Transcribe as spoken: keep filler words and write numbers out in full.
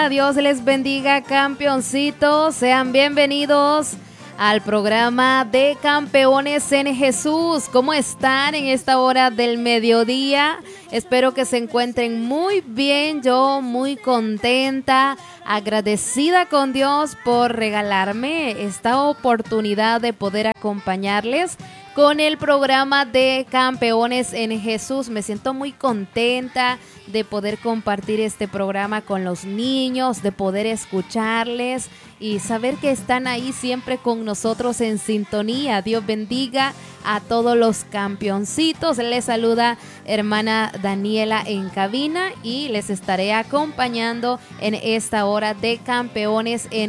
Dios les bendiga, campeoncitos. Sean bienvenidos al programa de Campeones en Jesús. ¿Cómo están en esta hora del mediodía? Espero que se encuentren muy bien. Yo muy contenta, agradecida con Dios por regalarme esta oportunidad de poder acompañarles con el programa de Campeones en Jesús. Me siento muy contenta de poder compartir este programa con los niños, de poder escucharles y saber que están ahí siempre con nosotros en sintonía. Dios bendiga a todos los campeoncitos. Les saluda hermana Daniela en cabina y les estaré acompañando en esta hora de Campeones en